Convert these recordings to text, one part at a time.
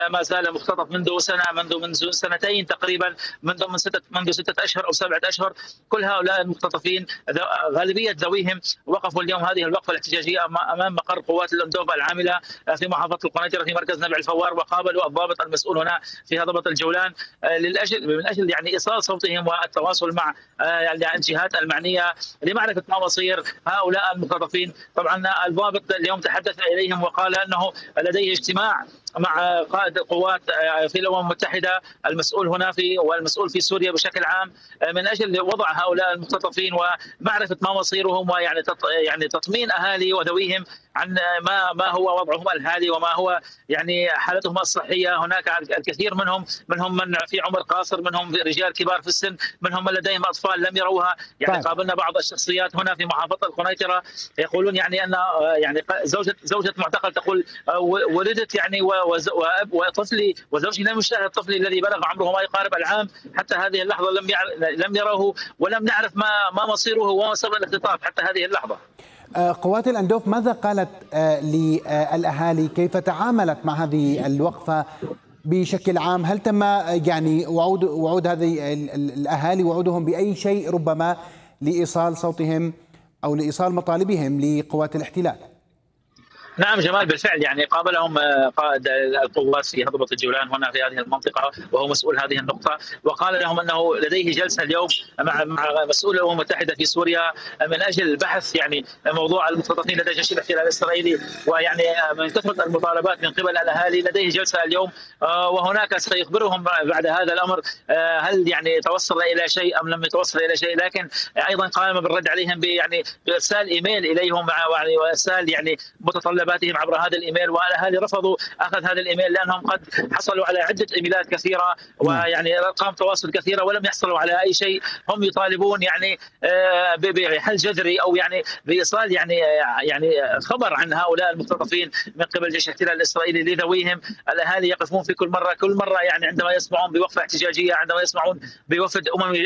ما زال مختطف منذ سنه، منذ سنتين تقريبا، منذ 6 اشهر او 7 اشهر. كل هؤلاء المختطفين غالبيه ذويهم وقفوا اليوم هذه الوقفه الاحتجاجيه امام مقر قوات الاندوف العامله في محافظه القنيطره في مركز نبع الفوار، وقابلوا الضابط المسؤول هنا في هضبه الجولان من اجل يعني ايصال صوتهم والتواصل مع الجهات المعنيه لمعرفه ما مصير هؤلاء المختطفين. طبعا الضابط اليوم تحدث اليهم وقال انه لديه اجتماع مع قائد القوات في الامم المتحده، المسؤول هنا والمسؤول في سوريا بشكل عام، من اجل وضع هؤلاء المختطفين ومعرفه ما مصيرهم، ويعني يعني تطمين اهالي وذويهم عن ما هو وضعهم الحالي وما هو يعني حالتهم الصحيه. هناك الكثير منهم من في عمر قاصر، منهم رجال كبار في السن، منهم من لديهم اطفال لم يروها. يعني قابلنا بعض الشخصيات هنا في محافظه القنيطره يقولون يعني ان يعني زوجة معتقل تقول ولدت يعني وطفلي وزوجي لم يشاهد طفلي الذي بلغ عمره ما يقارب العام حتى هذه اللحظه لم يروه، ولم نعرف ما مصيره وما سبب الاختطاف حتى هذه اللحظه. قوات الأندوف ماذا قالت للأهالي؟ كيف تعاملت مع هذه الوقفة بشكل عام؟ هل تم يعني وعود هذه الأهالي، وعودهم بأي شيء ربما لإيصال صوتهم أو لإيصال مطالبهم لقوات الاحتلال؟ نعم جمال، بالفعل يعني قابلهم قائد القوات في هضبة الجولان هنا في هذه المنطقة، وهو مسؤول هذه النقطة، وقال لهم أنه لديه جلسة اليوم مع مسؤول الأمم المتحدة في سوريا من أجل بحث يعني موضوع المختطفين لدى جيش الاحتلال الإسرائيلي، ويعني من كثرة المطالبات من قبل الأهالي لديه جلسة اليوم، وهناك سيخبرهم بعد هذا الأمر هل يعني توصل إلى شيء أم لم يتوصل إلى شيء. لكن أيضا قام بالرد عليهم يعني بإرسال إيميل إليهم وإرسال يعني متطلباتهم عبر هذا الايميل، والاهالي رفضوا اخذ هذا الايميل لانهم قد حصلوا على عده ايميلات كثيره ويعني ارقام تواصل كثيره ولم يحصلوا على اي شيء. هم يطالبون يعني بحل جذري او يعني بايصال يعني خبر عن هؤلاء المختطفين من قبل جيش الاحتلال الاسرائيلي لذويهم. الاهالي يقفون في كل مره يعني عندما يسمعون بوقفه احتجاجيه، عندما يسمعون بوفد اممي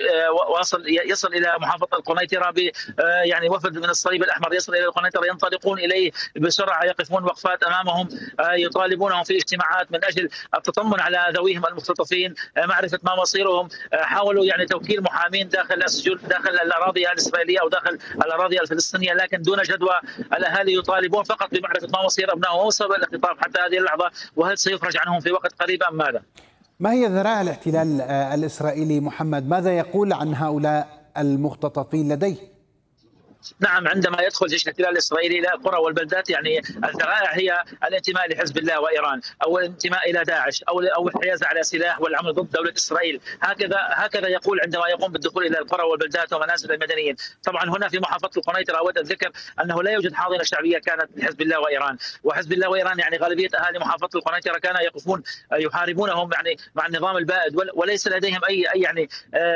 يصل الى محافظه القنيطره يعني وفد من الصليب الاحمر يصل الى القنيطره، ينطلقون اليه بسرعه، يقفون وقفات امامهم، يطالبونهم في اجتماعات من اجل التطمن على ذويهم المختطفين، معرفه ما مصيرهم. حاولوا يعني توكيل محامين داخل السجون، داخل الاراضي الاسرائيليه او داخل الاراضي الفلسطينيه، لكن دون جدوى. الاهالي يطالبون فقط بمعرفه ما مصير ابنائهم وسبب الاختطاف حتى هذه اللحظه، وهل سيفرج عنهم في وقت قريب ام ماذا؟ ما هي ذرائع الاحتلال الاسرائيلي محمد؟ ماذا يقول عن هؤلاء المختطفين لديه؟ نعم، عندما يدخل جيش الاحتلال الاسرائيلي الى القرى والبلدات يعني الذرائع هي الانتماء لحزب الله وايران، او الانتماء الى داعش، او الحياز على سلاح والعمل ضد دوله اسرائيل. هكذا يقول عندما يقوم بالدخول الى القرى والبلدات ومنازل المدنيين. طبعا هنا في محافظه القنيطره اود الذكر انه لا يوجد حاضنه شعبيه كانت لحزب الله وايران، وحزب الله وايران يعني غالبيه اهالي محافظه القنيطره كانوا يقفون يحاربونهم يعني مع النظام البائد، وليس لديهم اي يعني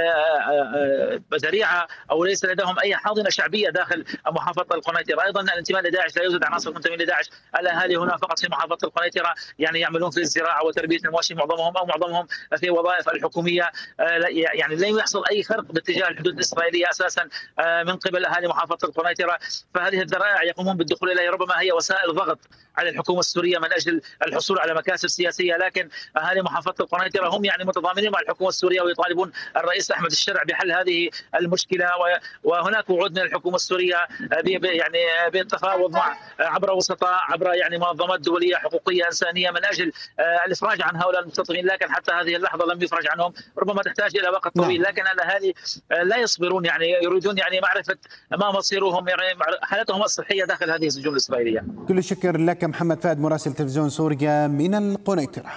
ذريعه او ليس لديهم اي حاضنه شعبيه داخل محافظه القنيطره. ايضا الانتماء لداعش، لا يوجد عناصر منتمين لداعش. الاهالي هنا فقط في محافظه القنيطره يعني يعملون في الزراعه وتربيه المواشي معظمهم في وظائف الحكوميه. يعني لم يحصل اي فرق باتجاه الحدود الاسرائيليه اساسا من قبل اهالي محافظه القنيطره. فهذه الذرائع يقومون بالدخول اليها ربما هي وسائل ضغط على الحكومه السوريه من اجل الحصول على مكاسب سياسيه، لكن اهالي محافظه القنيطره هم يعني متضامنين مع الحكومه السوريه ويطالبون الرئيس احمد الشرع بحل هذه المشكله. وهناك وعود من الحكومه السوريه يعني بالتفاوض عبر وسطاء، عبر يعني منظمات دوليه حقوقيه انسانيه من اجل الافراج عن هؤلاء المختطفين، لكن حتى هذه اللحظه لم يفرج عنهم. ربما تحتاج الى وقت طويل، لكن الاهالي لا يصبرون، يعني يريدون يعني معرفه ما مصيرهم، يعني حالتهم الصحيه داخل هذه السجون الاسرائيليه. كل الشكر لك محمد فهد مراسل تلفزيون سوريا من القنيطره.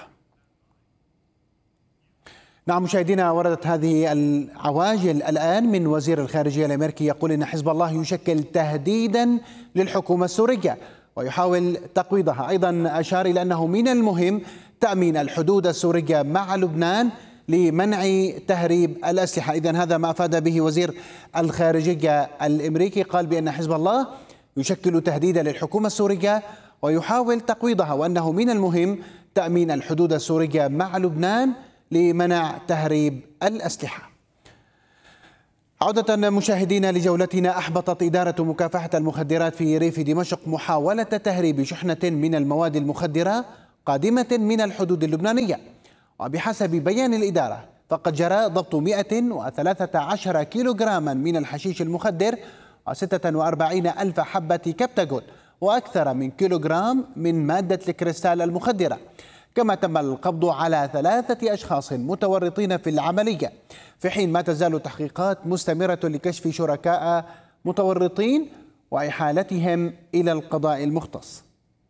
نعم مشاهدينا، وردت هذه العواجل الآن من وزير الخارجية الأمريكي يقول إن حزب الله يشكل تهديدا للحكومة السورية ويحاول تقويضها. أيضا أشار إلى أنه من المهم تأمين الحدود السورية مع لبنان لمنع تهريب الأسلحة. إذن هذا ما أفاد به وزير الخارجية الأمريكي، قال بأن حزب الله يشكل تهديدا للحكومة السورية ويحاول تقويضها، وأنه من المهم تأمين الحدود السورية مع لبنان لمنع تهريب الأسلحة. عودة مشاهدينا لجولتنا، أحبطت إدارة مكافحة المخدرات في ريف دمشق محاولة تهريب شحنة من المواد المخدرة قادمة من الحدود اللبنانية. وبحسب بيان الإدارة فقد جرى ضبط 113 كيلوغراما من الحشيش المخدر و46 ألف حبة كبتاغون وأكثر من كيلوغرام من مادة الكريستال المخدرة. كما تم القبض على 3 أشخاص متورطين في العملية، في حين ما تزال التحقيقات مستمرة لكشف شركاء متورطين وإحالتهم إلى القضاء المختص.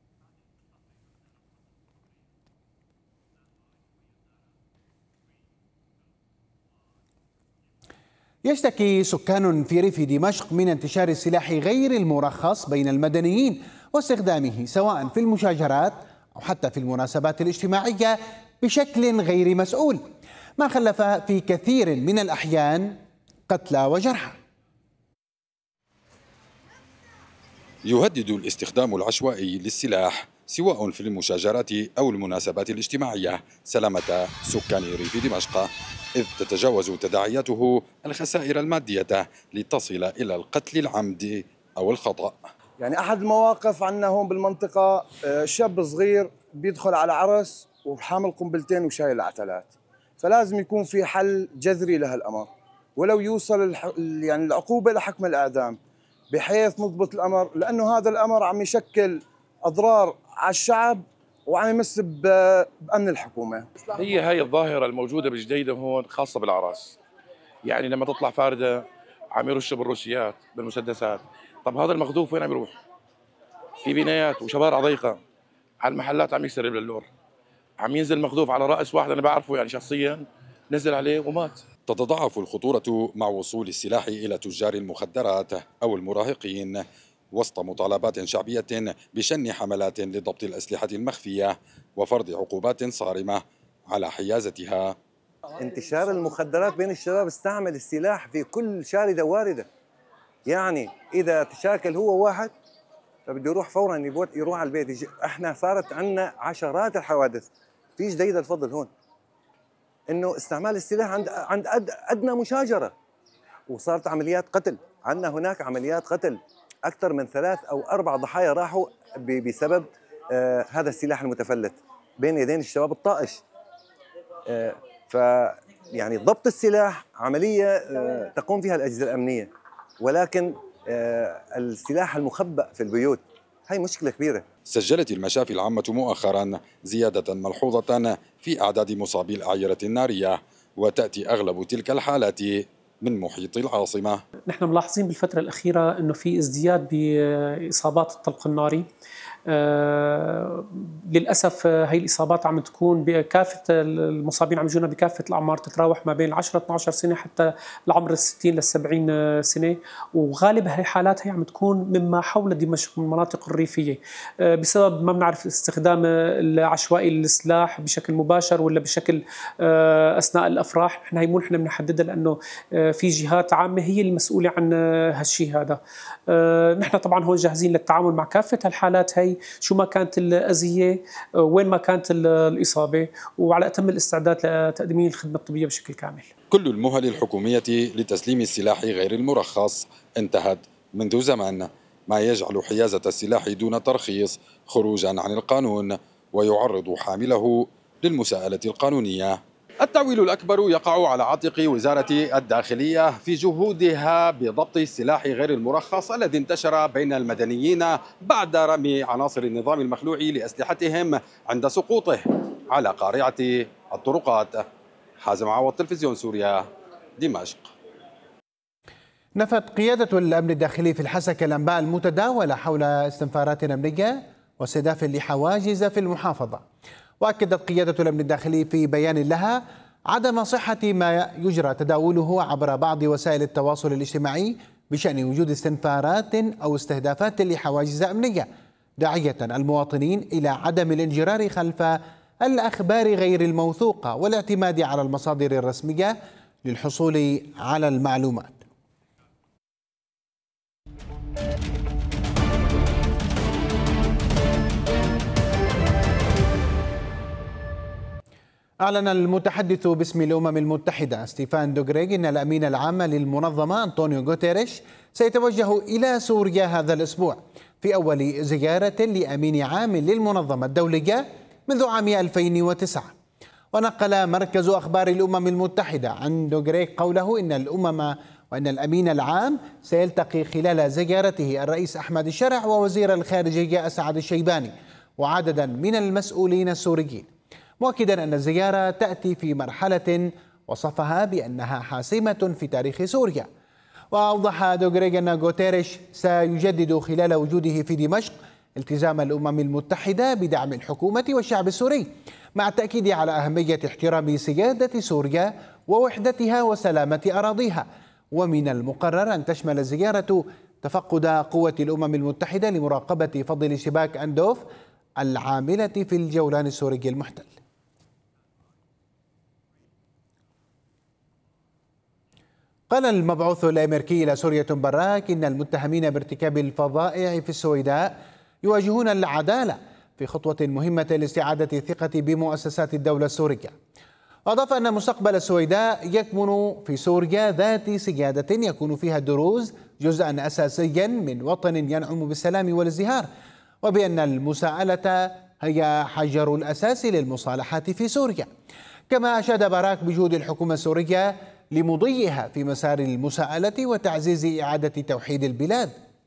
يشتكي سكان في ريف دمشق من انتشار السلاح غير المرخص بين المدنيين واستخدامه سواء في المشاجرات أو حتى في المناسبات الاجتماعية بشكل غير مسؤول، ما خلف في كثير من الأحيان قتلى وجرحى. يهدد الاستخدام العشوائي للسلاح سواء في المشاجرات أو المناسبات الاجتماعية سلامة سكان ريف دمشق، إذ تتجاوز تداعياته الخسائر المادية لتصل إلى القتل العمد أو الخطأ. يعني أحد المواقف عندنا هون بالمنطقة شاب صغير بيدخل على عرس وحامل قنبلتين وشايل عتلات، فلازم يكون في حل جذري لهالأمر، ولو يوصل يعني العقوبة لحكم الإعدام بحيث نضبط الأمر، لأنه هذا الأمر عم يشكل أضرار على الشعب وعم يمس بأمن الحكومة. هي الظاهرة الموجودة بالجديدة هون خاصة بالأعراس، يعني لما تطلع فاردة عم يرشوا بالروسيات بالمسدسات. طب هذا المخذوف وين عم يروح؟ في بنايات وشوارع ضيقة، على المحلات عم يسرب للور، عم ينزل مخذوف على رأس واحد أنا بعرفه يعني شخصيا، نزل عليه ومات. تتضاعف الخطورة مع وصول السلاح إلى تجار المخدرات أو المراهقين وسط مطالبات شعبية بشن حملات لضبط الأسلحة المخفية وفرض عقوبات صارمة على حيازتها. انتشار المخدرات بين الشباب استعمل السلاح في كل شاردة واردة، يعني إذا تشاكل هو واحد فبده يروح فورا يروح على البيت. احنا صارت عندنا عشرات الحوادث في جديدة الفضل هون انه استعمال السلاح عند ادنى مشاجرة، وصارت عمليات قتل. عندنا هناك عمليات قتل، اكثر من 3 أو 4 ضحايا راحوا بسبب هذا السلاح المتفلت بين يدين الشباب الطائش. ف يعني ضبط السلاح عملية تقوم فيها الأجهزة الأمنية، ولكن السلاح المخبأ في البيوت هي مشكلة كبيرة. سجلت المشافي العامة مؤخرا زيادة ملحوظة في أعداد مصابي الأعيرة النارية، وتأتي أغلب تلك الحالات من محيط العاصمة. نحن ملاحظين بالفترة الأخيرة أنه في ازدياد بإصابات الطلق الناري. للأسف هي الإصابات عم تكون بكافة المصابين، عم يجونا بكافة الأعمار، تتراوح ما بين 10-12 سنة حتى العمر 60-70 سنة، وغالب هي الحالات هي عم تكون مما حول دمشق من المناطق الريفية، بسبب ما بنعرف استخدام العشوائي للسلاح بشكل مباشر ولا بشكل أثناء الأفراح. نحن هي مو نحن بنحددها، لأنه في جهات عامة هي المسؤولة عن هالشيء هذا. نحن طبعا هون جاهزين للتعامل مع كافة هالحالات هي، شو ما كانت الأذية، وين ما كانت الإصابة، وعلى أتم الاستعداد لتقديم الخدمة الطبية بشكل كامل. كل المهل الحكومية لتسليم السلاح غير المرخص انتهت منذ زمن، ما يجعل حيازة السلاح دون ترخيص خروجا عن القانون ويعرض حامله للمساءلة القانونية. التعويل الأكبر يقع على عاتق وزارة الداخلية في جهودها بضبط السلاح غير المرخص الذي انتشر بين المدنيين بعد رمي عناصر النظام المخلوع لأسلحتهم عند سقوطه على قارعة الطرقات. حازم عوض، تلفزيون سوريا، دمشق. نفت قيادة الأمن الداخلي في الحسكة الأنباء المتداولة حول استنفارات أمنية واستهداف لحواجز في المحافظة. وأكدت قيادة الأمن الداخلي في بيان لها عدم صحة ما يجرى تداوله عبر بعض وسائل التواصل الاجتماعي بشأن وجود استنفارات أو استهدافات لحواجز أمنية، داعية المواطنين إلى عدم الانجرار خلف الأخبار غير الموثوقة والاعتماد على المصادر الرسمية للحصول على المعلومات. أعلن المتحدث باسم الأمم المتحدة ستيفان دوغريغ أن الأمين العام للمنظمة أنطونيو غوتيريش سيتوجه إلى سوريا هذا الأسبوع في أول زيارة لأمين عام للمنظمة الدولية منذ عام 2009. ونقل مركز أخبار الأمم المتحدة عن دوغريك قوله إن الأمين العام سيلتقي خلال زيارته الرئيس أحمد الشرع ووزير الخارجية أسعد الشيباني وعددا من المسؤولين السوريين، مؤكدا أن الزيارة تأتي في مرحلة وصفها بأنها حاسمة في تاريخ سوريا. وأوضح دوغريك أن غوتيريش سيجدد خلال وجوده في دمشق التزام الأمم المتحدة بدعم الحكومة والشعب السوري، مع التأكيد على أهمية احترام سيادة سوريا ووحدتها وسلامة أراضيها. ومن المقرر أن تشمل الزيارة تفقد قوة الأمم المتحدة لمراقبة فضل شباك أندوف العاملة في الجولان السوري المحتل. قال المبعوث الأمريكي إلى سوريا توم باراك إن المتهمين بارتكاب الفظائع في السويداء يواجهون العدالة في خطوة مهمة لاستعادة الثقة بمؤسسات الدولة السورية. وأضاف أن مستقبل السويداء يكمن في سوريا ذات سيادة يكون فيها الدروز جزءا أساسيا من وطن ينعم بالسلام والازدهار، وبأن المساءلة هي حجر الأساس للمصالحات في سوريا. كما أشاد باراك بجهود الحكومة السورية لمضيها في مسار المساءلة وتعزيز إعادة توحيد البلاد.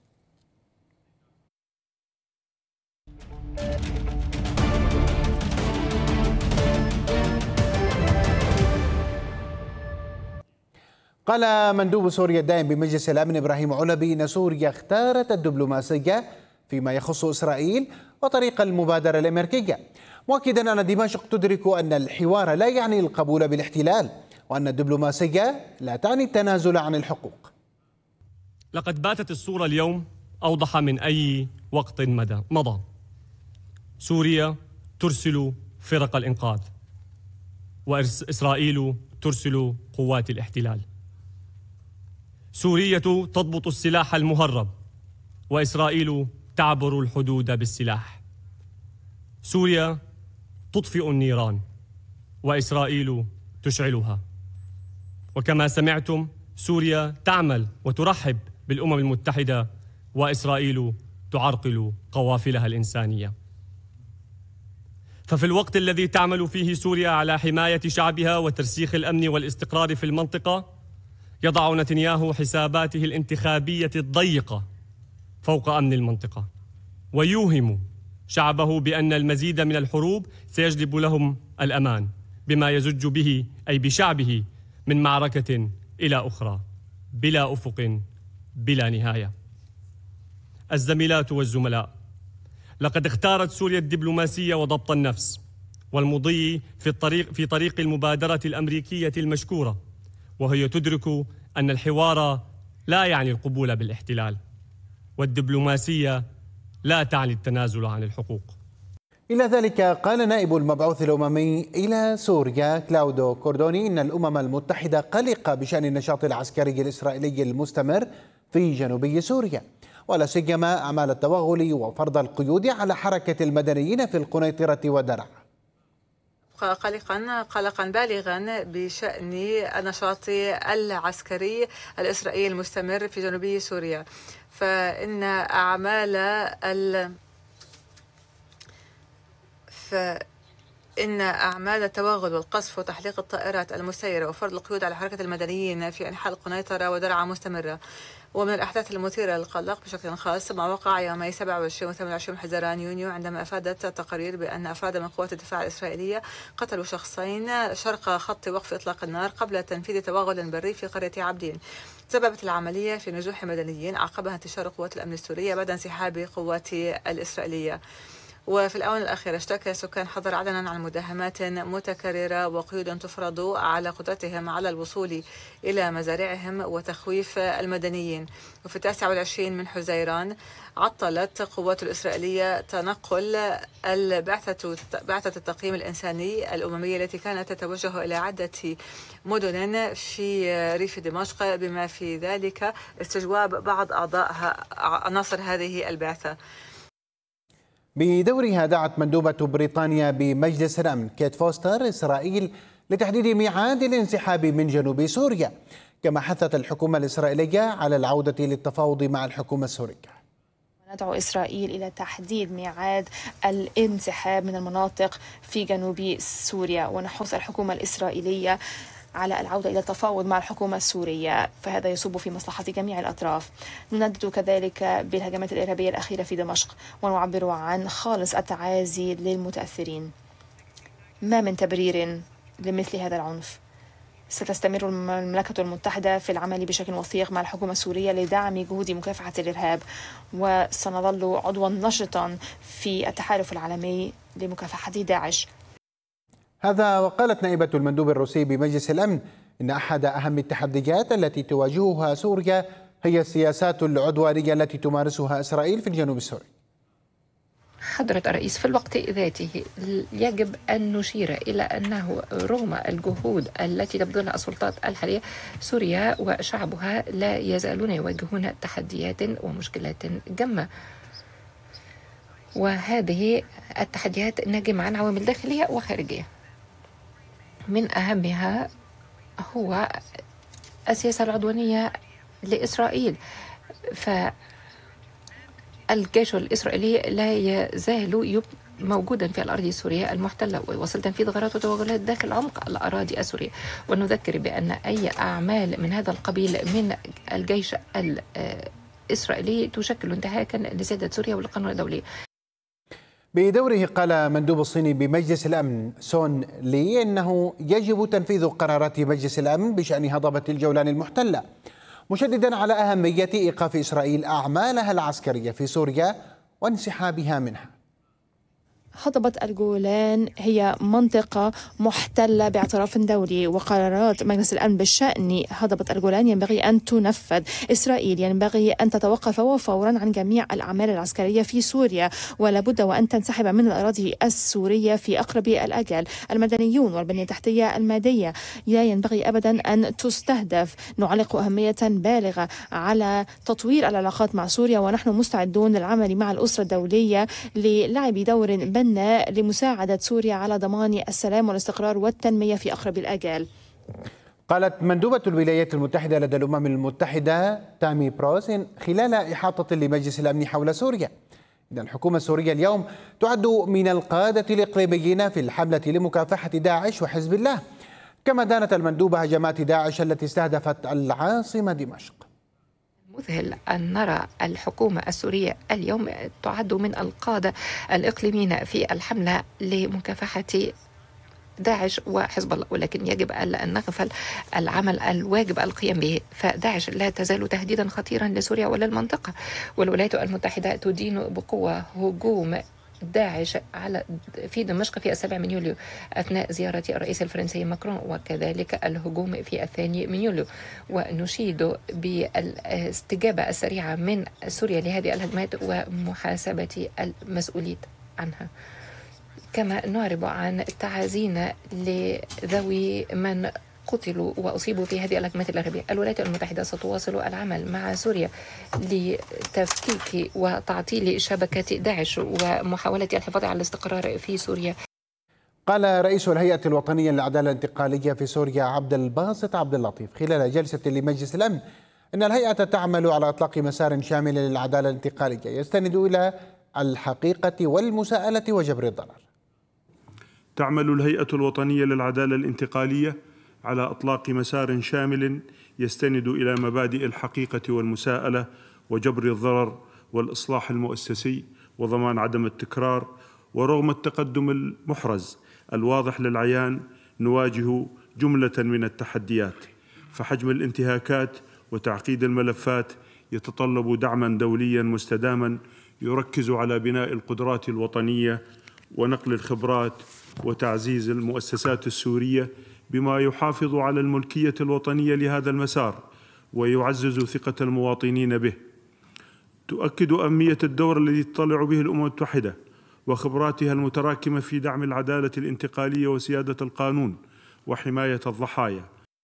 قال مندوب سوريا الدائم بمجلس الأمن إبراهيم علبي إن سوريا اختارت الدبلوماسية فيما يخص إسرائيل وطريق المبادرة الأمريكية، مؤكدا أن دمشق تدرك أن الحوار لا يعني القبول بالاحتلال، وأن الدبلوماسية لا تعني التنازل عن الحقوق. لقد باتت الصورة اليوم أوضح من أي وقت مضى. سوريا ترسل فرق الإنقاذ، وإسرائيل ترسل قوات الاحتلال. سوريا تضبط السلاح المهرب، وإسرائيل تعبر الحدود بالسلاح. سوريا تطفئ النيران، وإسرائيل تشعلها. وكما سمعتم، سوريا تعمل وترحب بالأمم المتحدة، وإسرائيل تعرقل قوافلها الإنسانية. ففي الوقت الذي تعمل فيه سوريا على حماية شعبها وترسيخ الأمن والاستقرار في المنطقة، يضع نتنياهو حساباته الانتخابية الضيقة فوق أمن المنطقة، ويوهم شعبه بأن المزيد من الحروب سيجلب لهم الأمان، بما يزج به أي بشعبه من معركة إلى أخرى بلا أفق بلا نهاية. الزميلات والزملاء، لقد اختارت سوريا الدبلوماسية وضبط النفس والمضي في طريق المبادرة الأمريكية المشكورة، وهي تدرك أن الحوار لا يعني القبول بالاحتلال، والدبلوماسية لا تعني التنازل عن الحقوق. إلى ذلك قال نائب المبعوث الأممي إلى سوريا كلاودو كوردوني إن الأمم المتحدة قلقة بشأن النشاط العسكري الإسرائيلي المستمر في جنوبي سوريا، ولا سيما أعمال التوغل وفرض القيود على حركة المدنيين في القنيطرة ودرعا. قلقا بالغا بشأن النشاط العسكري الإسرائيلي المستمر في جنوبي سوريا، فإن أعمال التوغل والقصف وتحليق الطائرات المسيرة وفرض القيود على حركة المدنيين في أنحاء القنيطرة ودرعا مستمرة. ومن الأحداث المثيرة للقلق بشكل خاص ما وقع يومي 27 و 28 حزيران يونيو، عندما أفادت التقارير بأن أفراد من قوات الدفاع الإسرائيلية قتلوا شخصين شرق خط وقف إطلاق النار قبل تنفيذ توغل بري في قرية عابدين. سببت العملية في نزوح مدنيين عقبها انتشار قوات الأمن السورية بعد انسحاب قوات الإسرائيلية. وفي الآونة الأخيرة اشتكى سكان حضر عدنا عن مداهمات متكررة وقيود تفرض على قدرتهم على الوصول إلى مزارعهم وتخويف المدنيين. وفي 29 من حزيران عطلت قوات الإسرائيلية تنقل بعثة التقييم الإنساني الأممية التي كانت تتوجه إلى عدة مدن في ريف دمشق، بما في ذلك استجواب بعض عناصر هذه البعثة. بدورها دعت مندوبة بريطانيا بمجلس الأمن كيت فوستر إسرائيل لتحديد ميعاد الانسحاب من جنوب سوريا، كما حثت الحكومة الإسرائيلية على العودة للتفاوض مع الحكومة السورية. ندعو إسرائيل إلى تحديد ميعاد الانسحاب من المناطق في جنوب سوريا، ونحث الحكومة الإسرائيلية على العودة إلى التفاوض مع الحكومة السورية، فهذا يصب في مصلحة جميع الأطراف. نندد كذلك بالهجمات الإرهابية الأخيرة في دمشق، ونعبر عن خالص التعازي للمتأثرين. ما من تبرير لمثل هذا العنف. ستستمر المملكة المتحدة في العمل بشكل وثيق مع الحكومة السورية لدعم جهود مكافحة الإرهاب، وسنظل عضوا نشطا في التحالف العالمي لمكافحة داعش. هذا وقالت نائبة المندوب الروسي بمجلس الأمن إن أحد أهم التحديات التي تواجهها سوريا هي السياسات العدوانية التي تمارسها إسرائيل في الجنوب السوري. حضرة الرئيس، في الوقت ذاته يجب أن نشير إلى أنه رغم الجهود التي تبذلها السلطات الحالية، سوريا وشعبها لا يزالون يواجهون تحديات ومشكلات جمة، وهذه التحديات ناجمة عن عوامل داخلية وخارجية. من أهمها هو السياسة العدوانية لإسرائيل، فالجيش الإسرائيلي لا يزال موجودا في الأراضي السورية المحتلة، ويواصل تنفيذ غارات وتوغلات داخل عمق الأراضي السورية. ونذكر بأن أي أعمال من هذا القبيل من الجيش الإسرائيلي تشكل انتهاكا لسيادة سوريا والقانون الدولي. بدوره قال مندوب الصيني بمجلس الأمن سون لي إنه يجب تنفيذ قرارات مجلس الأمن بشأن هضبة الجولان المحتلة، مشددا على أهمية إيقاف إسرائيل أعمالها العسكرية في سوريا وانسحابها منها. هضبة الجولان هي منطقة محتلة باعتراف دولي، وقرارات مجلس الأمن بشأن هضبة الجولان ينبغي أن تنفذ. إسرائيل ينبغي أن تتوقف وفورا عن جميع الأعمال العسكرية في سوريا، ولا بد وأن تنسحب من الأراضي السورية في أقرب الأجل. المدنيون والبنية التحتية المادية لا ينبغي أبدا أن تستهدف. نعلق أهمية بالغة على تطوير العلاقات مع سوريا، ونحن مستعدون للعمل مع الأسرة الدولية للعب دور لمساعدة سوريا على ضمان السلام والاستقرار والتنمية في أقرب الآجال. قالت مندوبة الولايات المتحدة لدى الأمم المتحدة تامي بروس خلال إحاطة لمجلس الأمن حول سوريا إن الحكومة السورية اليوم تعد من القادة الإقليميين في الحملة لمكافحة داعش وحزب الله، كما دانت المندوبة هجمات داعش التي استهدفت العاصمة دمشق. مذهل أن نرى الحكومة السورية اليوم تعد من القادة الإقليميين في الحملة لمكافحة داعش وحزب الله، ولكن يجب ألا أن نغفل العمل الواجب القيام به، فداعش لا تزال تهديدا خطيرا لسوريا ولا المنطقة. والولايات المتحدة تدين بقوة هجوم داعش في دمشق في 7 من يوليو أثناء زيارة الرئيس الفرنسي ماكرون، وكذلك الهجوم في 2 من يوليو. ونشيد بالاستجابة السريعة من سوريا لهذه الهجمات ومحاسبة المسؤولين عنها. كما نعرب عن تعازينا لذوي من قتلوا وأصيبوا في هذه الهجمات الإرهابية. الولايات المتحدة ستواصل العمل مع سوريا لتفكيك وتعطيل شبكة داعش ومحاولة الحفاظ على الاستقرار في سوريا. قال رئيس الهيئة الوطنية للعدالة الانتقالية في سوريا عبد الباسط عبد اللطيف خلال جلسة لمجلس الأمن أن الهيئة تعمل على إطلاق مسار شامل للعدالة الانتقالية يستند إلى الحقيقة والمساءلة وجبر الضرر. تعمل الهيئة الوطنية للعدالة الانتقالية على إطلاق مسار شامل يستند إلى مبادئ الحقيقة والمساءلة وجبر الضرر والإصلاح المؤسسي وضمان عدم التكرار. ورغم التقدم المحرز الواضح للعيان نواجه جملة من التحديات، فحجم الانتهاكات وتعقيد الملفات يتطلب دعما دوليا مستداما يركز على بناء القدرات الوطنية ونقل الخبرات وتعزيز المؤسسات السورية بما يحافظ على الملكية الوطنية لهذا المسار ويعزز ثقة المواطنين به. تؤكد أهمية الدور الذي تطلع به الأمم المتحدة وخبراتها المتراكمة في دعم العدالة الانتقالية وسيادة القانون وحماية الضحايا.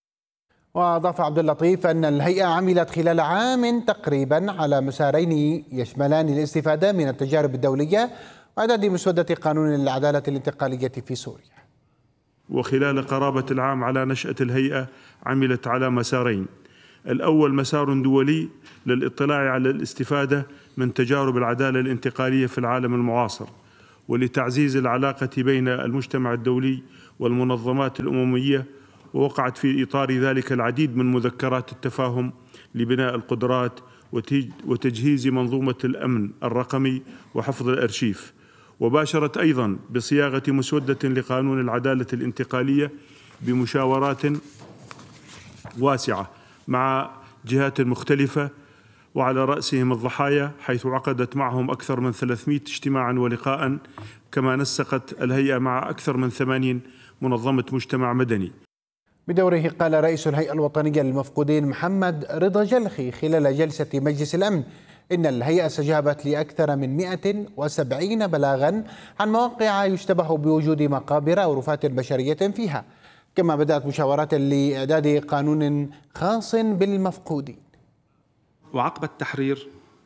وأضاف عبد اللطيف أن الهيئة عملت خلال عام تقريبا على مسارين يشملان الاستفادة من التجارب الدولية وإعداد مسودة قانون العدالة الانتقالية في سوريا. وخلال قرابة العام على نشأة الهيئة عملت على مسارين: الأول مسار دولي للاطلاع على الاستفادة من تجارب العدالة الانتقالية في العالم المعاصر، ولتعزيز العلاقة بين المجتمع الدولي والمنظمات الأممية، ووقعت في إطار ذلك العديد من مذكرات التفاهم لبناء القدرات وتجهيز منظومة الأمن الرقمي وحفظ الأرشيف. وباشرت أيضا بصياغة مسودة لقانون العدالة الانتقالية بمشاورات واسعة مع جهات مختلفة وعلى رأسهم الضحايا، حيث عقدت معهم أكثر من 300 اجتماعا ولقاء، كما نسقت الهيئة مع أكثر من 80 منظمة مجتمع مدني. بدوره قال رئيس الهيئة الوطنية للمفقودين محمد رضا جلخي خلال جلسة مجلس الأمن إن الهيئة استجابت لأكثر من 170 بلاغا عن مواقع يشتبه بوجود مقابر أو رفات بشرية فيها، كما بدأت مشاورات لإعداد قانون خاص بالمفقودين. وعقب التحرير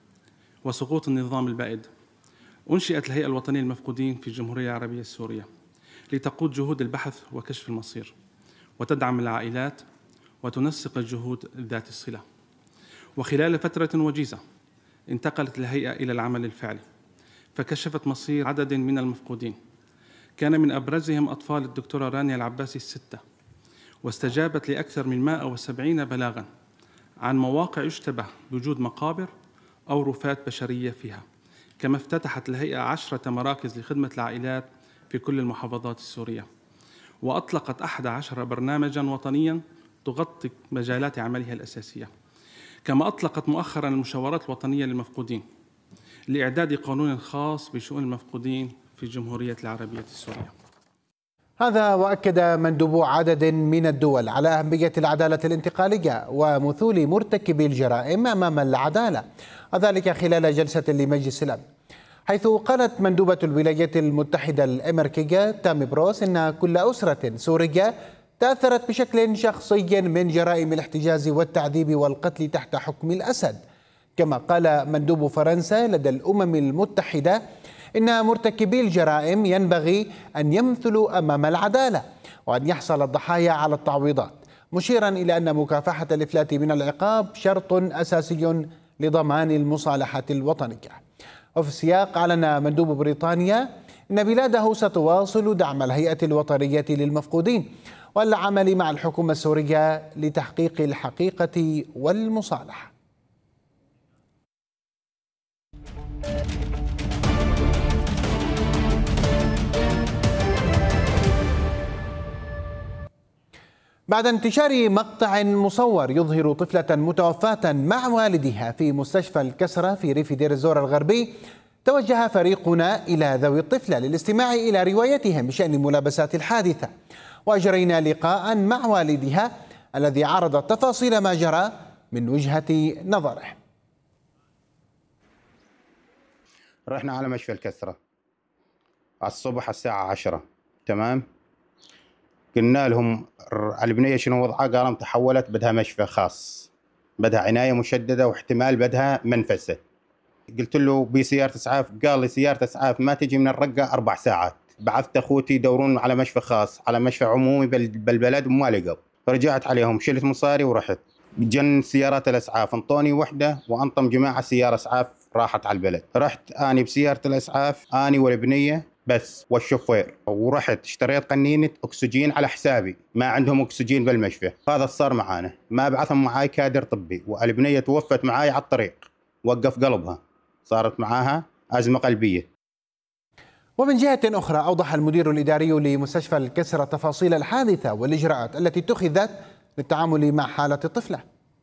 وسقوط النظام البائد أنشئت الهيئة الوطنية للمفقودين في الجمهورية العربية السورية لتقود جهود البحث وكشف المصير، وتدعم العائلات وتنسق الجهود ذات الصلة. وخلال فترة وجيزة انتقلت الهيئة إلى العمل الفعلي، فكشفت مصير عدد من المفقودين، كان من أبرزهم أطفال الدكتورة رانيا العباسي الستة، واستجابت لأكثر من 170 بلاغاً عن مواقع يشتبه بوجود مقابر أو رفات بشرية فيها. كما افتتحت الهيئة 10 مراكز لخدمة العائلات في كل المحافظات السورية، وأطلقت 11 برنامجاً وطنياً تغطي مجالات عملها الأساسية. كما أطلقت مؤخراً المشاورات الوطنية للمفقودين لإعداد قانون خاص بشؤون المفقودين في الجمهورية العربية السورية. هذا وأكد مندوبو عدد من الدول على أهمية العدالة الانتقالية ومثول مرتكبي الجرائم أمام العدالة، وذلك خلال جلسة لمجلس الأمن، حيث قالت مندوبة الولايات المتحدة الأمريكية تامي بروس إن كل أسرة سورية تأثرت بشكل شخصي من جرائم الاحتجاز والتعذيب والقتل تحت حكم الأسد. كما قال مندوب فرنسا لدى الأمم المتحدة إن مرتكبي الجرائم ينبغي أن يمثلوا أمام العدالة وأن يحصل الضحايا على التعويضات، مشيرا إلى أن مكافحة الإفلات من العقاب شرط أساسي لضمان المصالحة الوطنية. وفي السياق أعلن مندوب بريطانيا أن بلاده ستواصل دعم الهيئة الوطنية للمفقودين والعمل مع الحكومة السورية لتحقيق الحقيقة والمصالحة. بعد انتشار مقطع مصور يظهر طفلة متوفاة مع والدها في مستشفى الكسرة في ريف دير الزور الغربي، توجه فريقنا إلى ذوي الطفلة للاستماع إلى روايتهم بشأن ملابسات الحادثة، وأجرينا لقاء مع والدها الذي عرض تفاصيل ما جرى من وجهة نظره. رحنا على مشفى الكسرة على الصبح الساعة 10، تمام. قلنا لهم البنية شنو وضعها؟ قالوا تحولت بدها مشفى خاص، بدها عناية مشددة واحتمال بدها منفسة. قلت له بسيارة إسعاف، قال لي سيارة إسعاف ما تجي من الرقة 4 ساعات. بعثت أخوتي يدورون على مشفى خاص، على مشفى عمومي بالبلد وما لقوا، فرجعت عليهم شلت مصاري ورحت. جن سيارات الإسعاف انطوني وحدة وأنطم جماعة سيارة إسعاف راحت على البلد. رحت أني بسيارة الإسعاف أني والبنية بس والشوفير، ورحت اشتريت قنينة أكسجين على حسابي، ما عندهم أكسجين بالمشفى. هذا صار معانا، ما بعثهم معاي كادر طبي، والبنية توفت معاي على الطريق، وقف قلبها، صارت معاها أزمة قلبية. ومن جهة أخرى أوضح المدير الإداري لمستشفى الكسرة تفاصيل الحادثة والإجراءات التي اتخذت للتعامل مع حالة الطفلة.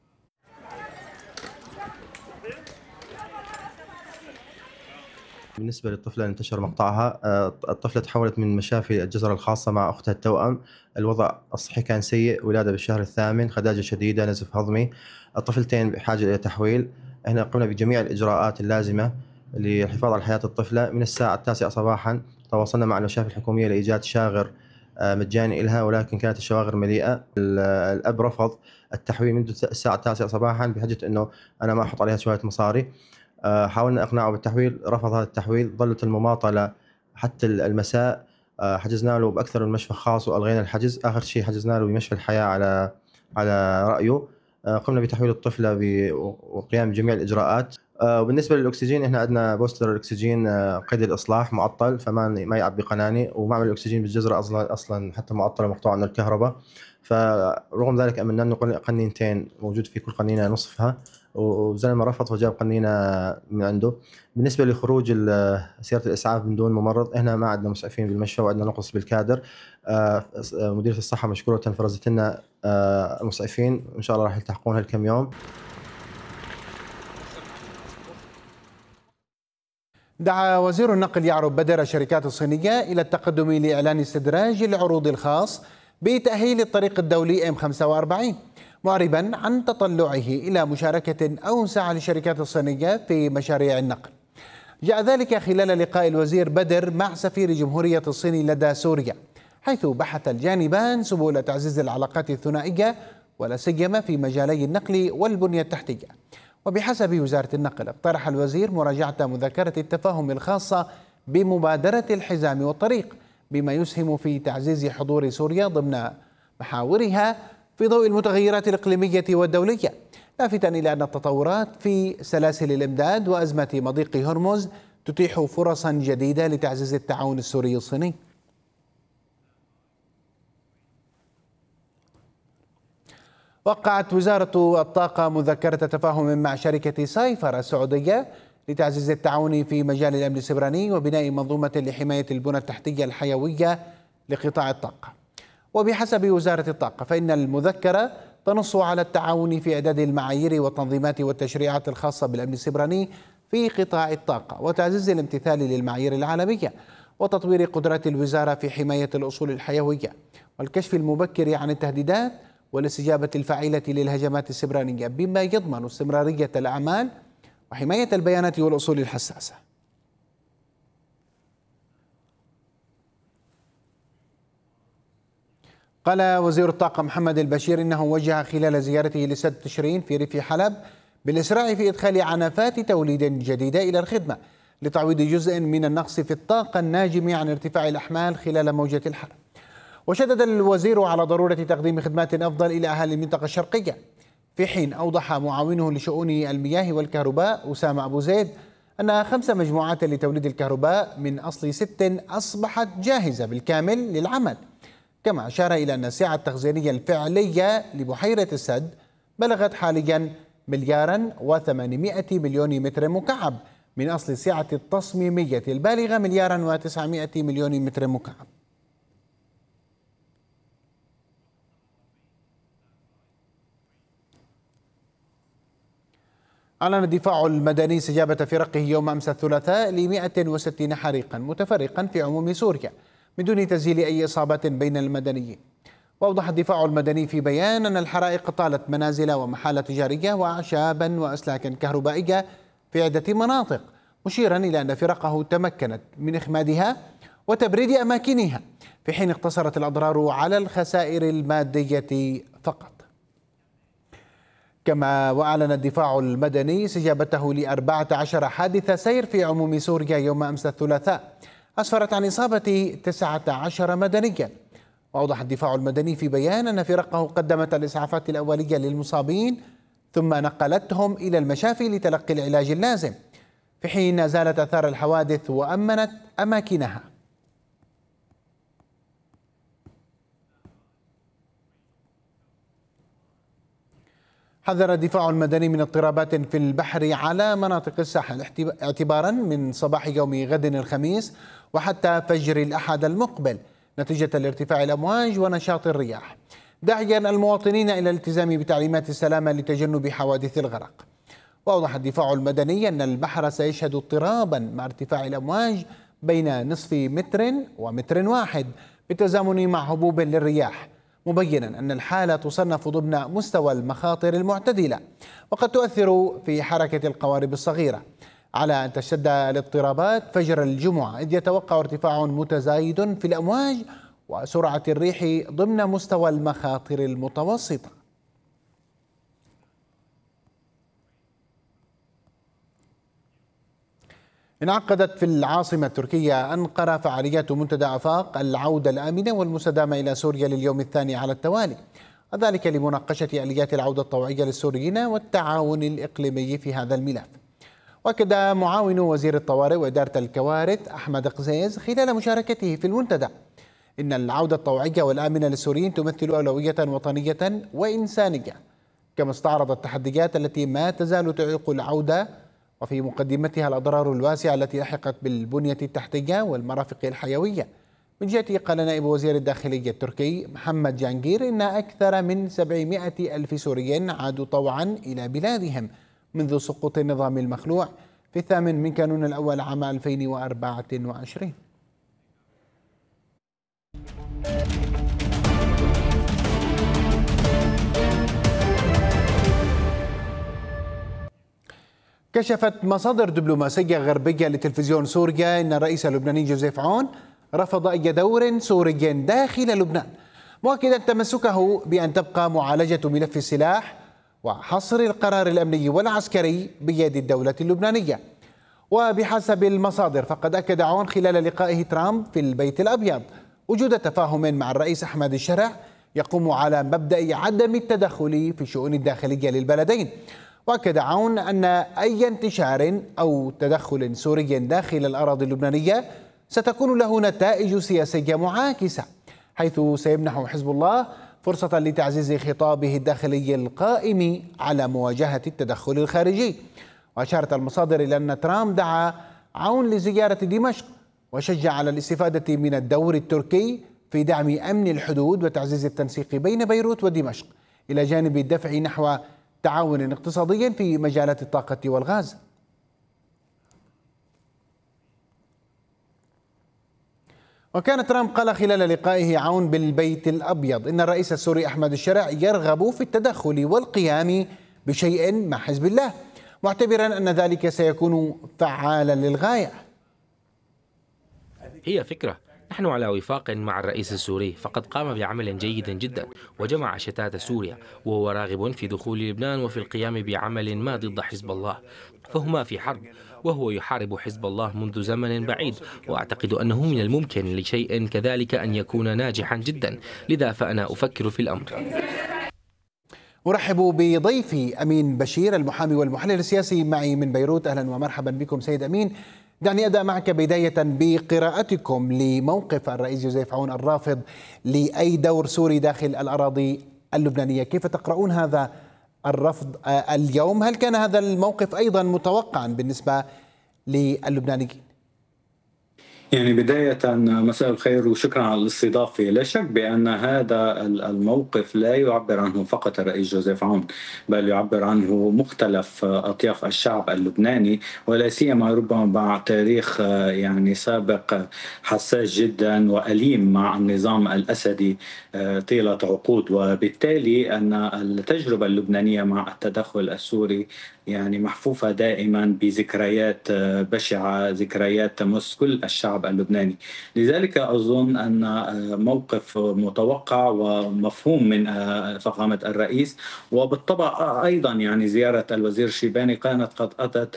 بالنسبة للطفلة اللي انتشر مقطعها، الطفلة تحولت من مشافي الجزر الخاصة مع أختها التوأم. الوضع الصحي كان سيء، ولادة بالشهر الثامن، خداجة شديدة، نزف هضمي. الطفلتين بحاجة إلى تحويل. احنا قمنا بجميع الإجراءات اللازمة للحفاظ على حياة الطفلة. من الساعة 9 صباحا تواصلنا مع المشافي الحكومية لإيجاد شاغر مجاني لها، ولكن كانت الشواغر مليئة. الأب رفض التحويل منذ الساعة 9 صباحا بحجة أنه أنا ما أحط عليها شوية مصاري. حاولنا إقناعه بالتحويل، رفض هذا التحويل. ظلت المماطلة حتى المساء. حجزنا له بأكثر من مشفى خاص وألغينا الحجز. آخر شيء حجزنا له بمشفى الحياة على رأيه. قمنا بتحويل الطفلة وقيام بجميع الإجراءات. وبالنسبه للاكسجين احنا عندنا بوستر الاكسجين قيد الاصلاح معطل، فما يعبي قناني، ومعمل الاكسجين بالجزره اصلا حتى معطل ومقطوع عن الكهرباء. فرغم ذلك امنا انه قنينتين موجود في كل قنينه نصفها، وزلمه رفض وجاب قنينه من عنده. بالنسبه لخروج سياره الاسعاف من دون ممرض، احنا ما عندنا مسعفين بالمشفى وعندنا نقص بالكادر. مديريه الصحه مشكوره فرزت لنا مسعفين، ان شاء الله راح يلتحقون هالكم يوم. دعا وزير النقل يعرب بدر الشركات الصينية إلى التقدم لإعلان استدراج العروض الخاص بتأهيل الطريق الدولي M45، معربا عن تطلعه إلى مشاركة أوسع للشركات الصينية في مشاريع النقل. جاء ذلك خلال لقاء الوزير بدر مع سفير جمهورية الصين لدى سوريا، حيث بحث الجانبان سبل تعزيز العلاقات الثنائية ولا سيما في مجالي النقل والبنية التحتية. وبحسب وزارة النقل، اقترح الوزير مراجعة مذكرة التفاهم الخاصة بمبادرة الحزام والطريق، بما يسهم في تعزيز حضور سوريا ضمن محاورها في ضوء المتغيرات الإقليمية والدولية، لافتا إلى أن التطورات في سلاسل الإمداد وأزمة مضيق هرمز تتيح فرصا جديدة لتعزيز التعاون السوري الصيني. وقعت وزارة الطاقة مذكرة تفاهم مع شركة سايفر السعودية لتعزيز التعاون في مجال الأمن السبراني وبناء منظومة لحماية البنى التحتية الحيوية لقطاع الطاقة. وبحسب وزارة الطاقة فإن المذكرة تنص على التعاون في إعداد المعايير والتنظيمات والتشريعات الخاصة بالأمن السبراني في قطاع الطاقة، وتعزيز الامتثال للمعايير العالمية، وتطوير قدرات الوزارة في حماية الأصول الحيوية، والكشف المبكر عن التهديدات والاستجابة الفاعلة للهجمات السبرانية، بما يضمن استمرارية الأعمال وحماية البيانات والأصول الحساسة. قال وزير الطاقة محمد البشير إنه وجه خلال زيارته لسد تشرين في ريف حلب بالإسراع في إدخال عنافات توليد جديدة إلى الخدمة لتعويض جزء من النقص في الطاقة الناجم عن ارتفاع الأحمال خلال موجة الحر. وشدد الوزير على ضرورة تقديم خدمات أفضل إلى أهالي المنطقة الشرقية، في حين أوضح معاونه لشؤون المياه والكهرباء أسامة أبو زيد أن 5 مجموعات لتوليد الكهرباء من أصل 6 أصبحت جاهزة بالكامل للعمل. كما أشار إلى أن السعة التخزينية الفعلية لبحيرة السد بلغت حاليا 1,800,000,000 متر مكعب من أصل السعة التصميمية البالغة 1,900,000,000 متر مكعب. أعلن الدفاع المدني استجابة فرقه يوم أمس الثلاثاء ل 160 حريقا متفرقا في عموم سوريا من دون تسجيل أي إصابات بين المدنيين. وأوضح الدفاع المدني في بيان أن الحرائق طالت منازل ومحال تجارية وأعشابا وأسلاكا كهربائية في عدة مناطق، مشيرا إلى أن فرقه تمكنت من إخمادها وتبريد أماكنها، في حين اقتصرت الأضرار على الخسائر المادية فقط. كما وأعلن الدفاع المدني استجابته ل14 حادث سير في عموم سوريا يوم أمس الثلاثاء أسفرت عن إصابة 19 مدنيا. وأوضح الدفاع المدني في بيان أن فرقه قدمت الإسعافات الأولية للمصابين ثم نقلتهم إلى المشافي لتلقي العلاج اللازم، في حين أزالت آثار الحوادث وأمنت أماكنها. حذر الدفاع المدني من اضطرابات في البحر على مناطق الساحل اعتبارا من صباح يوم غد الخميس وحتى فجر الأحد المقبل نتيجة لارتفاع الأمواج ونشاط الرياح، داعيا المواطنين إلى الالتزام بتعليمات السلامة لتجنب حوادث الغرق. وأوضح الدفاع المدني أن البحر سيشهد اضطرابا مع ارتفاع الأمواج بين نصف متر ومتر واحد بالتزامن مع هبوب للرياح، مبينا أن الحالة تصنف ضمن مستوى المخاطر المعتدلة، وقد تؤثر في حركة القوارب الصغيرة، على أن تشتد الاضطرابات فجر الجمعة، إذ يتوقع ارتفاع متزايد في الأمواج وسرعة الريح ضمن مستوى المخاطر المتوسطة. انعقدت في العاصمة التركية أنقرة فعاليات منتدى آفاق العودة الآمنة والمستدامة إلى سوريا لليوم الثاني على التوالي، وذلك لمناقشة آليات العودة الطوعية للسوريين والتعاون الإقليمي في هذا الملف. وأكد معاون وزير الطوارئ وإدارة الكوارث أحمد قزيز خلال مشاركته في المنتدى إن العودة الطوعية والآمنة للسوريين تمثل أولوية وطنية وإنسانية، كما استعرض التحديات التي ما تزال تعيق العودة وفي مقدمتها الأضرار الواسعة التي لحقت بالبنية التحتية والمرافق الحيوية. من جهته قال نائب وزير الداخلية التركي محمد جانجير إن أكثر من 700 ألف سوري عادوا طوعا إلى بلادهم منذ سقوط النظام المخلوع في 8 كانون الأول عام 2024. كشفت مصادر دبلوماسية غربية لتلفزيون سوريا أن الرئيس اللبناني جوزيف عون رفض أي دور سوري داخل لبنان، مؤكدا تمسكه بأن تبقى معالجة ملف السلاح وحصر القرار الأمني والعسكري بيد الدولة اللبنانية. وبحسب المصادر فقد أكد عون خلال لقائه ترامب في البيت الأبيض وجود تفاهم مع الرئيس أحمد الشرع يقوم على مبدأ عدم التدخل في الشؤون الداخلية للبلدين. وأكد عون أن أي انتشار أو تدخل سوري داخل الأراضي اللبنانية ستكون له نتائج سياسية معاكسة، حيث سيمنح حزب الله فرصة لتعزيز خطابه الداخلي القائم على مواجهة التدخل الخارجي. وأشارت المصادر إلى أن ترامب دعا عون لزيارة دمشق وشجع على الاستفادة من الدور التركي في دعم أمن الحدود وتعزيز التنسيق بين بيروت ودمشق، إلى جانب الدفع نحو تعاون اقتصادي في مجالات الطاقة والغاز. وكان ترامب قال خلال لقائه عون بالبيت الأبيض إن الرئيس السوري أحمد الشرع يرغب في التدخل والقيام بشيء مع حزب الله، معتبرا أن ذلك سيكون فعالا للغاية. هي فكرة، نحن على وفاق مع الرئيس السوري، فقد قام بعمل جيد جدا وجمع شتات سوريا، وهو راغب في دخول لبنان وفي القيام بعمل ما ضد حزب الله، فهما في حرب وهو يحارب حزب الله منذ زمن بعيد، وأعتقد أنه من الممكن لشيء كذلك أن يكون ناجحا جدا، لذا فأنا أفكر في الأمر. أرحب بضيفي أمين بشير المحامي والمحلل السياسي معي من بيروت. أهلا ومرحبا بكم سيد أمين. دعني أبدأ معك بداية بقراءتكم لموقف الرئيس جوزيف عون الرافض لأي دور سوري داخل الأراضي اللبنانية، كيف تقرؤون هذا الرفض اليوم؟ هل كان هذا الموقف أيضا متوقعا بالنسبة للبنانيين؟ يعني بداية مساء الخير وشكرا على الاستضافة. لا شك بأن هذا الموقف لا يعبر عنه فقط الرئيس جوزيف عون، بل يعبر عنه مختلف أطياف الشعب اللبناني، ولا سيما ربما بعد تاريخ يعني سابق حساس جدا وأليم مع النظام الأسدي طيلة عقود، وبالتالي أن التجربة اللبنانية مع التدخل السوري يعني محفوفة دائما بذكريات بشعة، ذكريات تمس كل الشعب اللبناني. لذلك أظن أن موقف متوقع ومفهوم من فخامة الرئيس، وبالطبع أيضا يعني زيارة الوزير الشيباني كانت قد أتت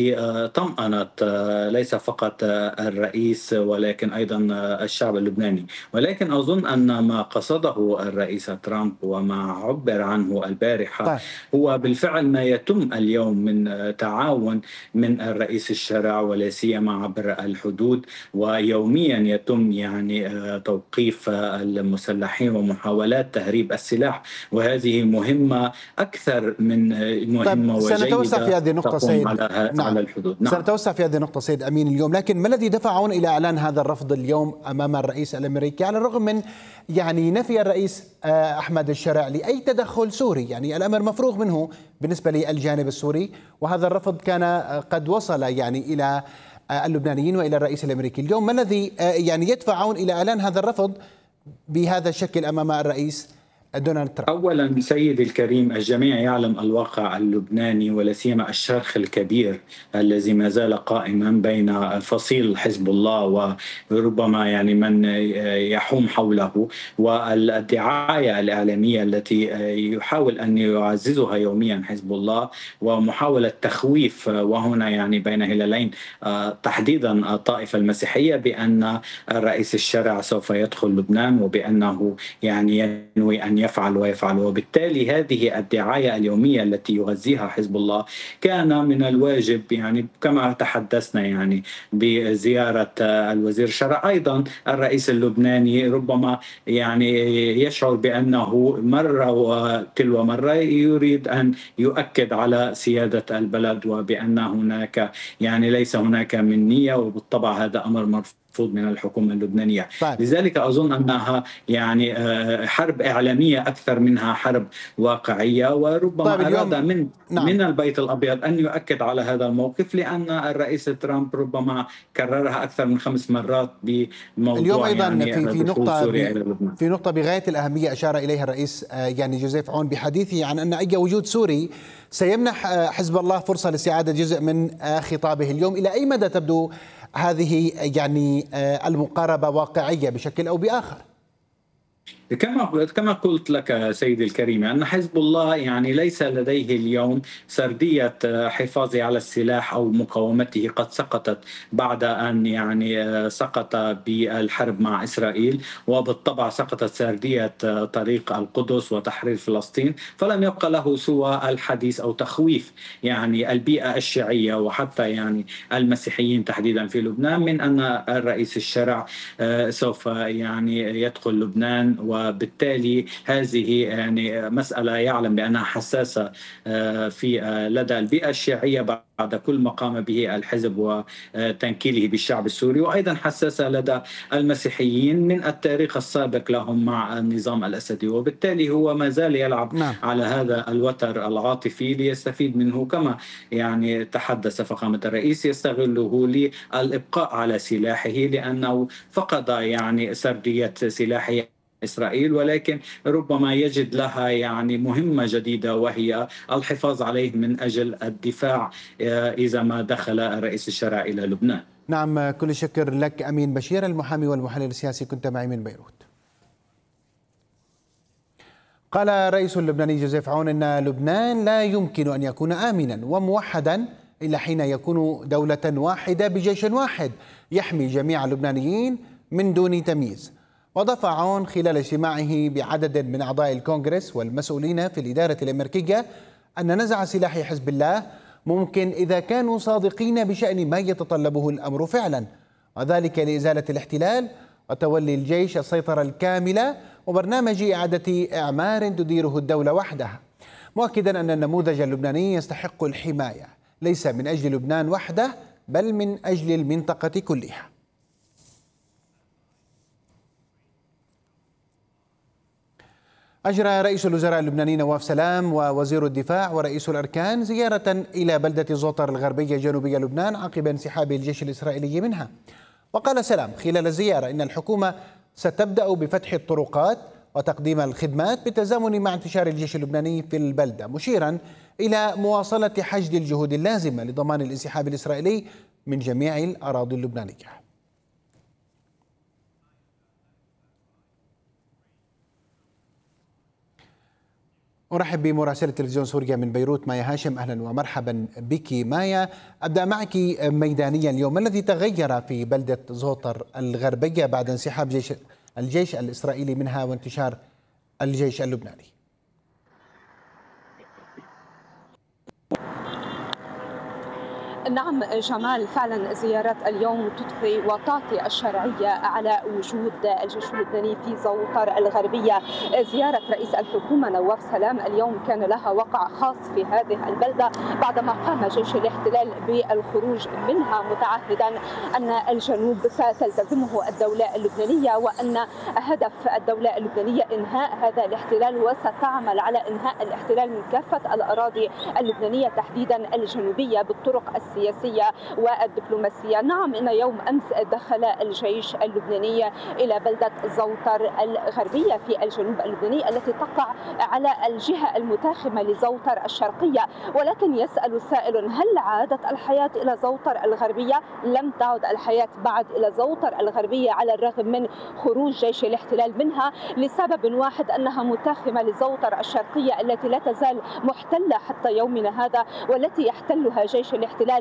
لطمأنة ليس فقط الرئيس ولكن أيضا الشعب اللبناني. ولكن أظن أن ما قصده الرئيس ترامب وما عبر عنه البارحة هو بالفعل ما يتم اليوم من تعاون من الرئيس الشرع ولا سيما عبر الحدود، ويوميا يتم يعني توقيف المسلحين ومحاولات تهريب السلاح، وهذه مهمة أكثر من مهمة وجيدة. سنتوسع في هذه النقطة سيد على الحدود. سنتوسع في هذه النقطة سيد أمين اليوم، لكن ما الذي دفعهم إلى إعلان هذا الرفض اليوم أمام الرئيس الأمريكي على الرغم من يعني نفي الرئيس أحمد الشرع لأي تدخل سوري؟ يعني الأمر مفروغ منه بالنسبة للجانب السوري، وهذا الرفض كان قد وصل يعني إلى اللبنانيين وإلى الرئيس الأمريكي. اليوم ما الذي يعني يدفعون إلى إعلان هذا الرفض بهذا الشكل أمام الرئيس دونالد ترامب؟ أولا سيدي الكريم، الجميع يعلم الواقع اللبناني ولا سيما الشرخ الكبير الذي ما زال قائما بين فصيل حزب الله وربما يعني من يحوم حوله، والدعاية الإعلامية التي يحاول أن يعززها يوميا حزب الله، ومحاولة تخويف وهنا يعني بين هلالين تحديدا الطائفة المسيحية بأن الرئيس الشرع سوف يدخل لبنان، وبأنه يعني ينوي أن يفعل ويفعل. وبالتالي هذه الدعاية اليومية التي يغذيها حزب الله كان من الواجب يعني كما تحدثنا يعني بزيارة الوزير الشرع. أيضا الرئيس اللبناني ربما يعني يشعر بأنه مرة وتلو مرة يريد أن يؤكد على سيادة البلد وبأن هناك يعني ليس هناك من نية، وبالطبع هذا أمر مرفوض من الحكومة اللبنانية. طيب. لذلك أظن أنها يعني حرب إعلامية أكثر منها حرب واقعية، وربما طيب أراد من البيت الأبيض أن يؤكد على هذا الموقف، لأن الرئيس ترامب ربما كررها أكثر من 5 مرات بموضوع اليوم أيضا يعني في نقطة بغاية الأهمية أشار إليها الرئيس يعني جوزيف عون بحديثه عن أن أي وجود سوري سيمنح حزب الله فرصة لاستعادة جزء من خطابه اليوم. إلى أي مدى تبدو هذه يعني المقاربة واقعية بشكل أو بآخر؟ كما قلت لك سيدي الكريم أن حزب الله يعني ليس لديه اليوم سردية حفاظه على السلاح أو مقاومته، قد سقطت بعد أن يعني سقط بالحرب مع إسرائيل، وبالطبع سقطت سردية طريق القدس وتحرير فلسطين، فلم يبقى له سوى الحديث أو تخويف يعني البيئة الشيعية وحتى يعني المسيحيين تحديدا في لبنان من أن الرئيس الشرع سوف يعني يدخل لبنان، وبالتالي هذه يعني مسألة يعلم بأنها حساسة في لدى البيئة الشيعية بعد كل ما قام به الحزب وتنكيله بالشعب السوري، وأيضا حساسة لدى المسيحيين من التاريخ السابق لهم مع النظام الأسدي، وبالتالي هو ما زال يلعب على هذا الوتر العاطفي ليستفيد منه، كما يعني تحدث فخامة الرئيس يستغله للإبقاء على سلاحه لأنه فقد يعني سردية سلاحه إسرائيل، ولكن ربما يجد لها يعني مهمة جديدة وهي الحفاظ عليه من أجل الدفاع إذا ما دخل الرئيس الشرع إلى لبنان. نعم، كل الشكر لك أمين بشير المحامي والمحلل السياسي، كنت معي من بيروت. قال الرئيس اللبناني جوزيف عون أن لبنان لا يمكن أن يكون آمنا وموحدا إلا حين يكون دولة واحدة بجيش واحد يحمي جميع اللبنانيين من دون تمييز. وضاف عون خلال اجتماعه بعدد من أعضاء الكونغرس والمسؤولين في الإدارة الأمريكية أن نزع سلاح حزب الله ممكن إذا كانوا صادقين بشأن ما يتطلبه الأمر فعلا، وذلك لإزالة الاحتلال وتولي الجيش السيطرة الكاملة وبرنامج إعادة إعمار تديره الدولة وحدها، مؤكدا أن النموذج اللبناني يستحق الحماية ليس من أجل لبنان وحده بل من أجل المنطقة كلها. أجرى رئيس الوزراء اللبناني نواف سلام ووزير الدفاع ورئيس الأركان زيارة إلى بلدة زوطر الغربية جنوبية لبنان عقب انسحاب الجيش الإسرائيلي منها. وقال سلام خلال الزيارة إن الحكومة ستبدأ بفتح الطرقات وتقديم الخدمات بالتزامن مع انتشار الجيش اللبناني في البلدة، مشيرا إلى مواصلة حشد الجهود اللازمة لضمان الانسحاب الإسرائيلي من جميع الأراضي اللبنانية. أرحب بمراسلة تلفزيون سوريا من بيروت مايا هاشم. أهلا ومرحبا بك مايا. أبدأ معك ميدانيا اليوم، ما الذي تغير في بلدة زوطر الغربية بعد انسحاب الجيش الإسرائيلي منها وانتشار الجيش اللبناني؟ نعم جمال، فعلا زيارات اليوم تضفي وتعطي الشرعية على وجود الجيش اللبناني في زوطر الغربية. زيارة رئيس الحكومة نواف سلام اليوم كان لها وقع خاص في هذه البلدة بعدما قام جيش الاحتلال بالخروج منها، متعهدا أن الجنوب ستلتزمه الدولة اللبنانية وأن هدف الدولة اللبنانية إنهاء هذا الاحتلال، وستعمل على إنهاء الاحتلال من كافة الأراضي اللبنانية تحديدا الجنوبية بالطرق السياسية والدبلوماسية. نعم، إن يوم أمس دخل الجيش اللبناني إلى بلدة زوطر الغربية في الجنوب اللبناني التي تقع على الجهة المتاخمة لزوطر الشرقية، ولكن يسأل السائل هل عادت الحياة إلى زوطر الغربية؟ لم تعد الحياة بعد إلى زوطر الغربية على الرغم من خروج جيش الاحتلال منها، لسبب واحد أنها متاخمة لزوطر الشرقية التي لا تزال محتلة حتى يومنا هذا، والتي يحتلها جيش الاحتلال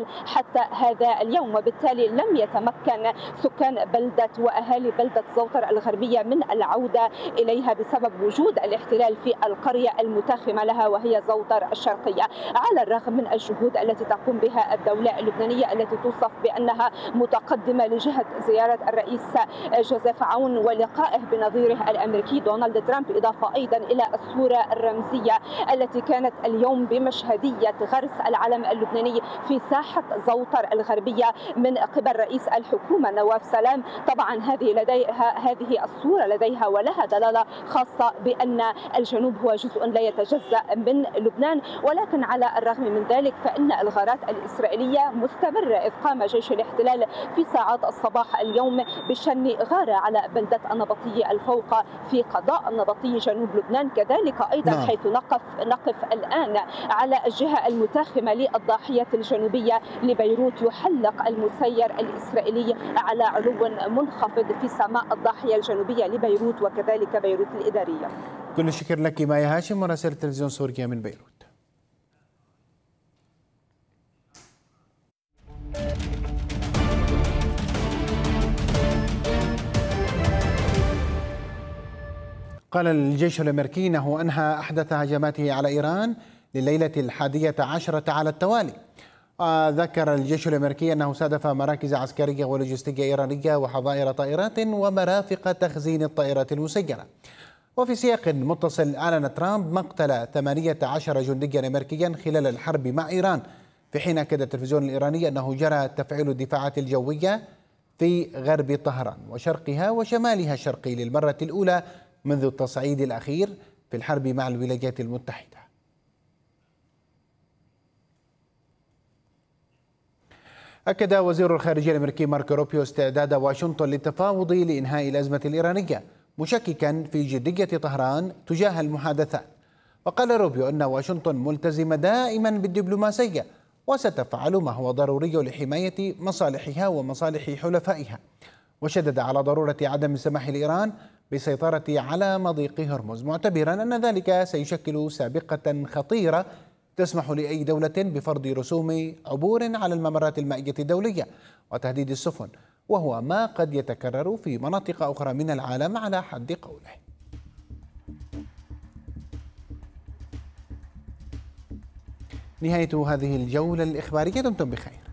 حتى هذا اليوم، وبالتالي لم يتمكن سكان بلدة وأهالي بلدة زوطر الغربية من العودة إليها بسبب وجود الاحتلال في القرية المتاخمة لها وهي زوطر الشرقية، على الرغم من الجهود التي تقوم بها الدولة اللبنانية التي توصف بأنها متقدمة لجهة زيارة الرئيس جوزيف عون ولقائه بنظيره الأمريكي دونالد ترامب، إضافة أيضا إلى الصورة الرمزية التي كانت اليوم بمشهدية غرس العلم اللبناني في ساحة زوطر الغربية من قبل رئيس الحكومة نواف سلام. طبعا هذه الصورة لديها ولها دلالة خاصة بأن الجنوب هو جزء لا يتجزأ من لبنان، ولكن على الرغم من ذلك فإن الغارات الإسرائيلية مستمرة، إذ قام جيش الاحتلال في ساعات الصباح اليوم بشن غارة على بلدة النبطية الفوق في قضاء النبطي جنوب لبنان، كذلك أيضا حيث نقف الآن على الجهة المتاخمة للضاحية الجنوبية لبيروت، يحلق المسير الإسرائيلي على علو منخفض في سماء الضاحية الجنوبية لبيروت وكذلك بيروت الإدارية. كل الشكر لك مايا هاشم مراسل تلفزيون سوريا من بيروت. قال الجيش الأمريكي أنه أنهى أحدث هجماته على إيران لليلة 11 على التوالي. ذكر الجيش الأمريكي أنه استهدف مراكز عسكرية ولوجستية إيرانية وحظائر طائرات ومرافق تخزين الطائرات المسيرة. وفي سياق متصل أعلن ترامب مقتل 18 جنديا أمريكيا خلال الحرب مع إيران، في حين أكد التلفزيون الإيراني أنه جرى تفعيل الدفاعات الجوية في غرب طهران وشرقها وشمالها الشرقي للمرة الأولى منذ التصعيد الأخير في الحرب مع الولايات المتحدة. أكد وزير الخارجية الأمريكي ماركو روبيو استعداد واشنطن للتفاوض لإنهاء الأزمة الإيرانية، مشككا في جدية طهران تجاه المحادثات. وقال روبيو أن واشنطن ملتزمة دائما بالدبلوماسية وستفعل ما هو ضروري لحماية مصالحها ومصالح حلفائها، وشدد على ضرورة عدم السماح لإيران بالسيطرة على مضيق هرمز، معتبرا أن ذلك سيشكل سابقة خطيرة تسمح لأي دولة بفرض رسوم عبور على الممرات المائية الدولية وتهديد السفن، وهو ما قد يتكرر في مناطق أخرى من العالم على حد قوله. نهاية هذه الجولة الإخبارية، دمتم بخير.